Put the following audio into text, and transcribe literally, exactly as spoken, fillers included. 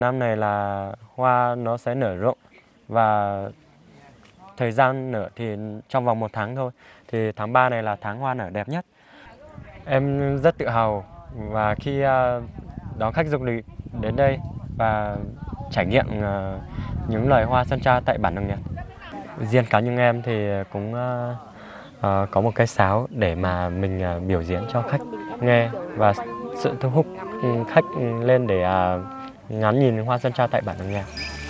Năm này là hoa nó sẽ nở rộ và thời gian nở thì trong vòng một tháng thôi. Thì tháng ba này là tháng hoa nở đẹp nhất. Em rất tự hào và khi uh, đón khách du lịch đến đây và trải nghiệm uh, những loài hoa sơn tra tại bản Nậm Nhật. Riêng cá nhân em thì cũng uh, uh, có một cái sáo để mà mình uh, biểu diễn cho khách nghe và sự thu hút khách lên để uh, ngắm nhìn hoa sơn tra tại bản Nậm Nhật.